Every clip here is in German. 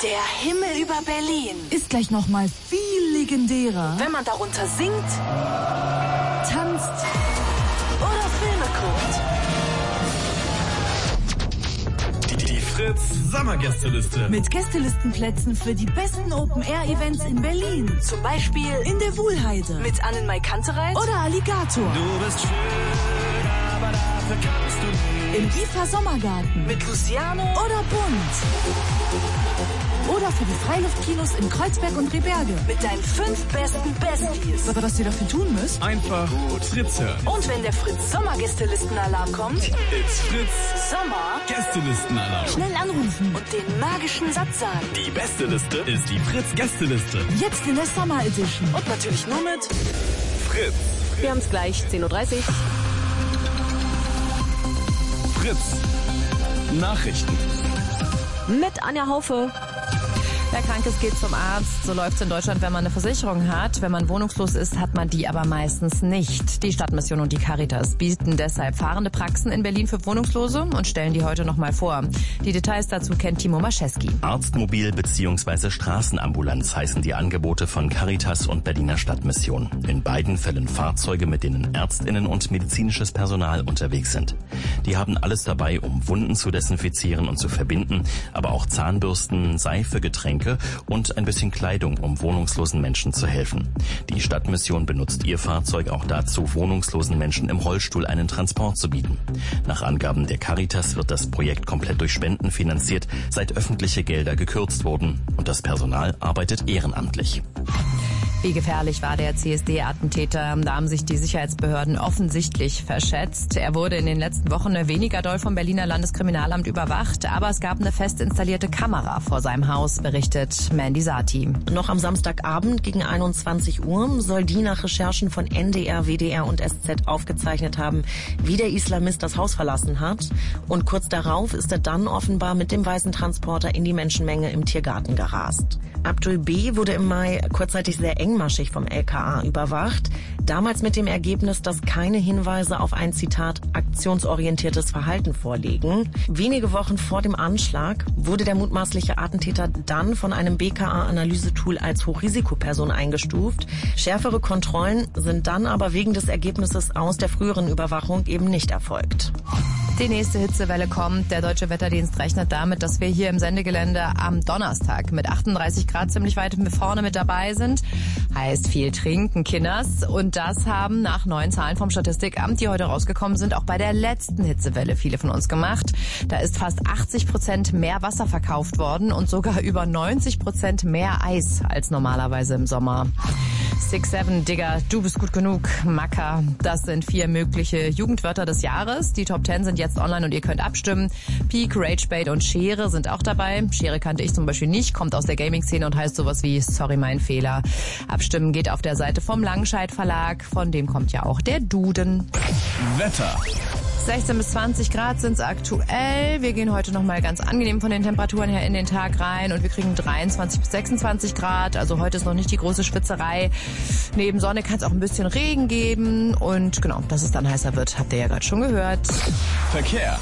Der Himmel über Berlin ist gleich noch mal viel legendärer, wenn man darunter singt, tanzt oder Filme guckt. Die Fritz Sommergästeliste. mit Gästelistenplätzen für die besten Open-Air-Events in Berlin. Zum Beispiel In der Wuhlheide mit Annenmai Kantereit oder Alligator. Du bist schön, aber dafür kannst du nicht. Im IFA Sommergarten mit Luciano oder Bunt. Oder für die Freiluftkinos in Kreuzberg und Rehberge. mit deinen 5 besten Besties. Was ihr dafür tun müsst? Einfach Fritz hören. Und wenn der Fritz Sommergästelistenalarm kommt, It's Fritz Sommer, Gästelistenalarm. Schnell anrufen. und den magischen Satz sagen. Die beste Liste ist die Fritz Gästeliste. Jetzt in der Summer Edition. Und natürlich nur mit Fritz. Wir haben es gleich, 10.30 Uhr. Fritz. Nachrichten. Mit Anja Haufe. Wer krank ist, geht zum Arzt. So läuft's in Deutschland, wenn man eine Versicherung hat. Wenn man wohnungslos ist, hat man die aber meistens nicht. Die Stadtmission und die Caritas bieten deshalb fahrende Praxen in Berlin für Wohnungslose und stellen die heute nochmal vor. Die Details dazu kennt Timo Mascheski. Arztmobil bzw. Straßenambulanz heißen die Angebote von Caritas und Berliner Stadtmission. In beiden Fällen Fahrzeuge, mit denen ÄrztInnen und medizinisches Personal unterwegs sind. Die haben alles dabei, um Wunden zu desinfizieren und zu verbinden, aber auch Zahnbürsten, Seife, Getränke und ein bisschen Kleidung, um wohnungslosen Menschen zu helfen. Die Stadtmission benutzt ihr Fahrzeug auch dazu, wohnungslosen Menschen im Rollstuhl einen Transport zu bieten. Nach Angaben der Caritas wird das Projekt komplett durch Spenden finanziert, seit öffentliche Gelder gekürzt wurden. Und das Personal arbeitet ehrenamtlich. Wie gefährlich war der CSD-Attentäter? Da haben sich die Sicherheitsbehörden offensichtlich verschätzt. Er wurde in den letzten Wochen weniger doll vom Berliner Landeskriminalamt überwacht, aber es gab eine fest installierte Kamera vor seinem Haus, berichtet Mandy Sati. Noch am Samstagabend gegen 21 Uhr soll die nach Recherchen von NDR, WDR und SZ aufgezeichnet haben, wie der Islamist das Haus verlassen hat. Und kurz darauf ist er dann offenbar mit dem weißen Transporter in die Menschenmenge im Tiergarten gerast. Abdul B. wurde im Mai kurzzeitig sehr engmaschig vom LKA überwacht. Damals mit dem Ergebnis, dass keine Hinweise auf ein, Zitat, aktionsorientiertes Verhalten vorliegen. Wenige Wochen vor dem Anschlag wurde der mutmaßliche Attentäter dann von einem BKA-Analysetool als Hochrisikoperson eingestuft. Schärfere Kontrollen sind dann aber wegen des Ergebnisses aus der früheren Überwachung eben nicht erfolgt. Die nächste Hitzewelle kommt. Der Deutsche Wetterdienst rechnet damit, dass wir hier im Sendegelände am Donnerstag mit 38 Grad ziemlich weit vorne mit dabei sind. Heißt viel trinken, Kinders. Und das haben nach neuen Zahlen vom Statistikamt, die heute rausgekommen sind, auch bei der letzten Hitzewelle viele von uns gemacht. Da ist fast 80% mehr Wasser verkauft worden und sogar über 90% mehr Eis als normalerweise im Sommer. 6-7, Digger, du bist gut genug, Macker. Das sind 4 mögliche Jugendwörter des Jahres. Die Top 10 sind jetzt online und ihr könnt abstimmen. Peak, Ragebait und Schere sind auch dabei. Schere kannte ich zum Beispiel nicht, kommt aus der Gaming-Szene und heißt sowas wie Sorry, mein Fehler. Abstimmen geht auf der Seite vom Langscheid Verlag, von dem kommt ja auch der Duden. Wetter. 16 bis 20 Grad sind es aktuell. Wir gehen heute nochmal ganz angenehm von den Temperaturen her in den Tag rein und wir kriegen 23 bis 26 Grad. Also heute ist noch nicht die große Schwitzerei. Neben Sonne kann es auch ein bisschen Regen geben und genau, dass es dann heißer wird, habt ihr ja gerade schon gehört. Verkehr.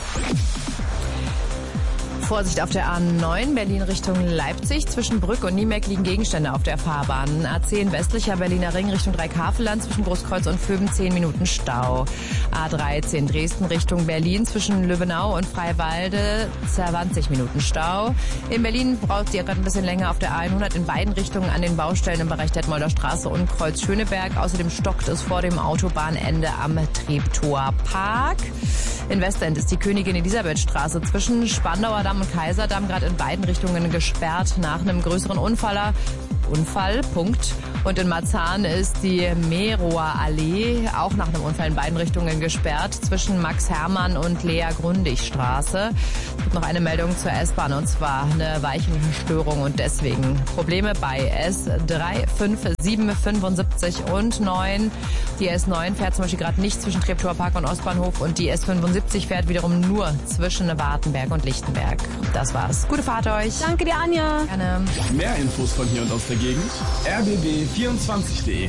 Vorsicht auf der A9, Berlin Richtung Leipzig. Zwischen Brück und Niemeck liegen Gegenstände auf der Fahrbahn. A10 westlicher Berliner Ring Richtung Dreikaveland, zwischen Großkreuz und Vöben 10 Minuten Stau. A13 Dresden Richtung Berlin, zwischen Löwenau und Freiwalde 20 Minuten Stau. In Berlin braucht ihr gerade ein bisschen länger auf der A100 in beiden Richtungen an den Baustellen im Bereich Detmolder Straße und Kreuz Schöneberg. Außerdem stockt es vor dem Autobahnende am Treptower Park. In Westend ist die Königin Elisabeth Straße zwischen Spandauer Damm und Kaiserdamm gerade in beiden Richtungen gesperrt nach einem größeren Unfall. Punkt. Und in Marzahn ist die Merower Allee auch nach einem Unfall in beiden Richtungen gesperrt zwischen Max-Hermann und Lea-Grundig-Straße. Es gibt noch eine Meldung zur S-Bahn und zwar eine Weichenstörung und deswegen Probleme bei S3, 5, 7, 75 und 9. Die S9 fährt zum Beispiel gerade nicht zwischen Treptower Park und Ostbahnhof und die S75 fährt wiederum nur zwischen Wartenberg und Lichtenberg. Das war's. Gute Fahrt euch. Danke dir, Anja. Gerne. Mehr Infos von hier und aus der Gegend. rbb24.de.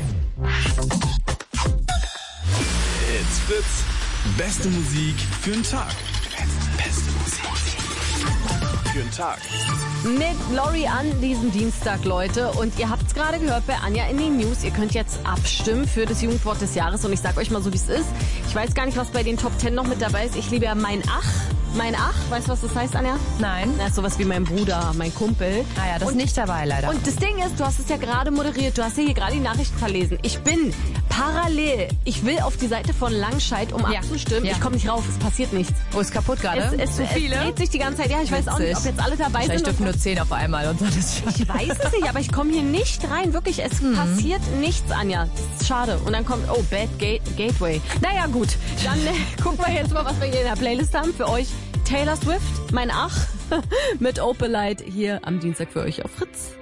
It's Fritz. Beste Musik für den Tag. Beste Musik. für den Tag. Mit Lori an diesem Dienstag, Leute. Und ihr habt es gerade gehört bei Anja in den News. Ihr könnt jetzt abstimmen für das Jugendwort des Jahres. Und ich sag euch mal so, wie es ist. Ich weiß gar nicht, was bei den Top 10 noch mit dabei ist. Ich liebe ja mein Ach. Mein Ach, weißt du, was das heißt, Anja? Nein. Das ist sowas wie mein Bruder, mein Kumpel. Ah ja, das ist nicht dabei, leider. Und das Ding ist, du hast es ja gerade moderiert, du hast ja hier gerade die Nachrichten verlesen. Ich bin parallel, ich will auf die Seite von Langscheid, um abzustimmen. Ja. Ich komme nicht rauf, es passiert nichts. Oh, ist kaputt gerade? Es ist zu viele. Es dreht sich die ganze Zeit. Ja, ich weiß auch nicht, ob jetzt alle dabei Vielleicht sind. dürfen nur 10 auf einmal und alles. Ich weiß es nicht, aber ich komme hier nicht rein. Wirklich, es passiert nichts, Anja. Das ist schade. Und dann kommt, Bad Gateway. Naja, gut. Dann gucken wir jetzt mal, was wir hier in der Playlist haben für euch. Taylor Swift, mein Ach, mit Opalite hier am Dienstag für euch auf Fritz.